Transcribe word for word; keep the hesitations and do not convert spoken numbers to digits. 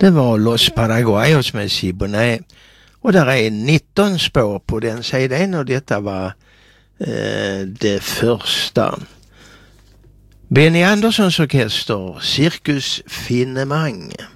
Det var Los Paraguayos med Siboney. Och där är nitton spår på den sidan och detta var eh, det första. Benny Anderssons orkester, Cirkus Finemang.